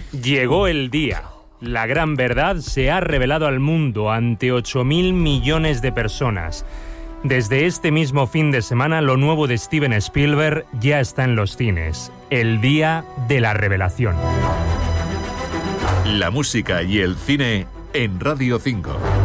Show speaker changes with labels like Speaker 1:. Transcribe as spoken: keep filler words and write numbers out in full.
Speaker 1: Llegó el día. La gran verdad se ha revelado al mundo ante ocho mil millones de personas. Desde este mismo fin de semana, lo nuevo de Steven Spielberg ya está en los cines. El día de la revelación.
Speaker 2: La música y el cine en Radio cinco.